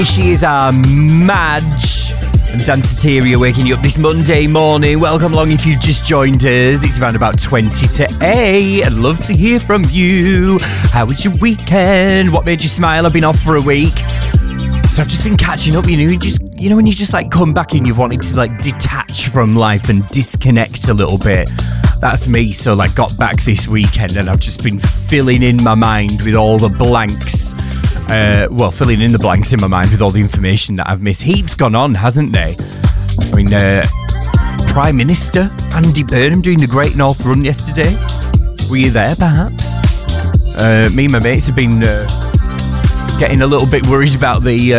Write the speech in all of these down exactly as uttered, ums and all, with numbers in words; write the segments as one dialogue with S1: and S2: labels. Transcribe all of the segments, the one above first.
S1: She is our Madge and Danceteria waking you up this Monday morning. Welcome along if you've just joined us. It's around about twenty to eight. I'd love to hear from you. How was your weekend? What made you smile? I've been off for a week. So I've just been catching up, you know, you just, you know, when you just like come back and you've wanted to like detach from life and disconnect a little bit. That's me. So like got back this weekend and I've just been filling in my mind with all the blanks. Uh, well, filling in the blanks in my mind with all the information that I've missed. Heaps gone on, hasn't they? I mean, uh, Prime Minister Andy Burnham doing the Great North Run yesterday. Were you there, perhaps? Uh, me and my mates have been uh, getting a little bit worried about the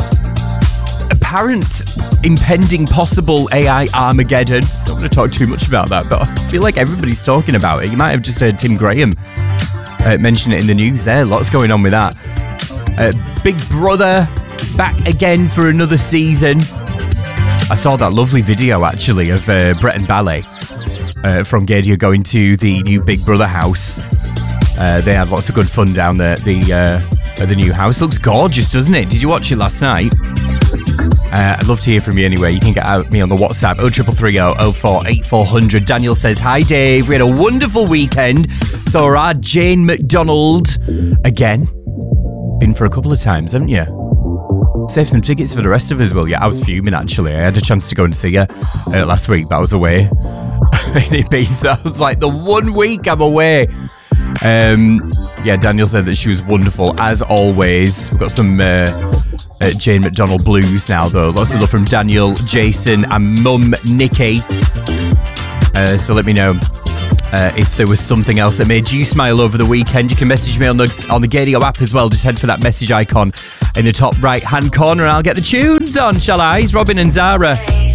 S1: uh, apparent impending possible A I Armageddon. Don't want to talk too much about that, but I feel like everybody's talking about it. You might have just heard Tim Graham uh, mention it in the news there. Lots going on with that. Uh, Big Brother back again for another season. I saw that lovely video actually of uh, Brett and Ballet uh, from Gadia going to the new Big Brother house. Uh, they had lots of good fun down there. The uh, the new house looks gorgeous, doesn't it? Did you watch it last night? Uh, I'd love to hear from you anyway. You can get at me on the WhatsApp oh three three three oh oh four eight four hundred. Daniel says, hi Dave, we had a wonderful weekend. Saw our Jane McDonald again. Been for a couple of times, haven't you? Saved some tickets for the rest of us, will you? I was fuming actually. I had a chance to go and see her uh, last week, but I was away in Ibiza. I was like, the one week I'm away. Um, yeah, Daniel said that she was wonderful as always. We've got some uh, uh, Jane McDonald blues now, though. Lots of love from Daniel, Jason, and Mum Nikki. Uh, so let me know. Uh, if there was something else that made you smile over the weekend, you can message me on the on the Gadio app as well. Just head for that message icon in the top right hand corner and I'll get the tunes on, shall I? It's Robin and Zara.